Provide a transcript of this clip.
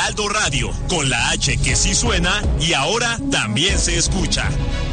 Heraldo Radio, con la H que sí suena y ahora también se escucha.